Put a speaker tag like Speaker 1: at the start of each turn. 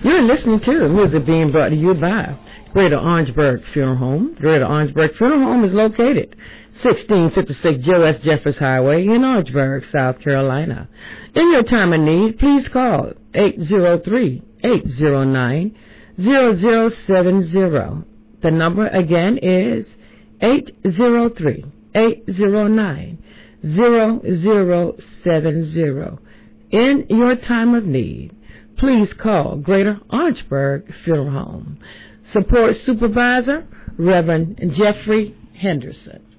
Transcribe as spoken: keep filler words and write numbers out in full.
Speaker 1: You're listening to music being brought to you by Greater Orangeburg Funeral Home. Greater Orangeburg Funeral Home is located sixteen fifty-six Joe S. Jeffers Highway in Orangeburg, South Carolina. In your time of need, please call eight zero three, eight zero nine, zero zero seven zero. The number again is eight zero three, eight zero nine, zero zero seven zero. In your time of need, please call Greater Orangeburg Funeral Home. Support Supervisor, Reverend Jeffrey Henderson.